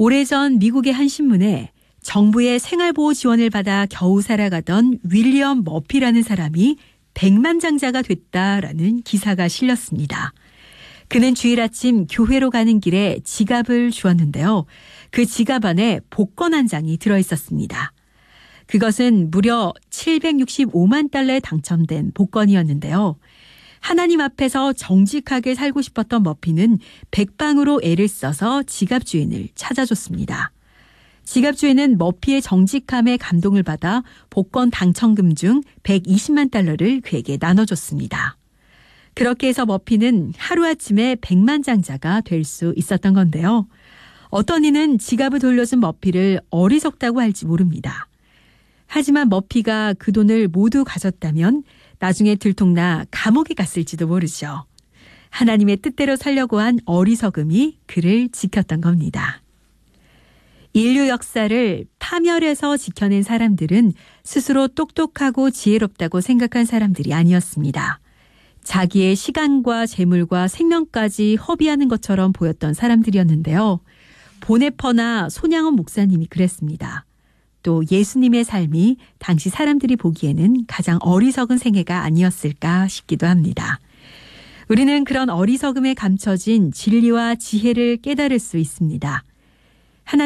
오래전 미국의 한 신문에 정부의 생활보호 지원을 받아 겨우 살아가던 윌리엄 머피라는 사람이 백만장자가 됐다라는 기사가 실렸습니다. 그는 주일 아침 교회로 가는 길에 지갑을 주었는데요. 그 지갑 안에 복권 한 장이 들어있었습니다. 그것은 무려 765만 달러에 당첨된 복권이었는데요. 하나님 앞에서 정직하게 살고 싶었던 머피는 백방으로 애를 써서 지갑 주인을 찾아줬습니다. 지갑 주인은 머피의 정직함에 감동을 받아 복권 당첨금 중 120만 달러를 그에게 나눠줬습니다. 그렇게 해서 머피는 하루아침에 백만장자가 될 수 있었던 건데요. 어떤 이는 지갑을 돌려준 머피를 어리석다고 할지 모릅니다. 하지만 머피가 그 돈을 모두 가졌다면 나중에 들통나 감옥에 갔을지도 모르죠. 하나님의 뜻대로 살려고 한 어리석음이 그를 지켰던 겁니다. 인류 역사를 파멸해서 지켜낸 사람들은 스스로 똑똑하고 지혜롭다고 생각한 사람들이 아니었습니다. 자기의 시간과 재물과 생명까지 허비하는 것처럼 보였던 사람들이었는데요. 보네퍼나 손양원 목사님이 그랬습니다. 또 예수님의 삶이 당시 사람들이 보기에는 가장 어리석은 생애가 아니었을까 싶기도 합니다. 우리는 그런 어리석음에 감춰진 진리와 지혜를 깨달을 수 있습니다.